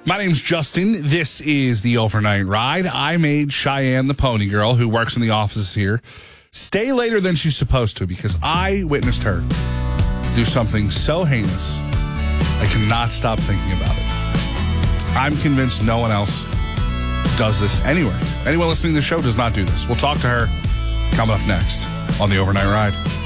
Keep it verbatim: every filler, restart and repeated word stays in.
My name's Justin. This is the Overnight Ride. I made Cheyenne, the pony girl who works in the offices here, stay later than she's supposed to because I witnessed her do something so heinous I cannot stop thinking about it. I'm convinced no one else does this anywhere. Anyone listening to the show does not do this. We'll talk to her coming up next on the Overnight Ride.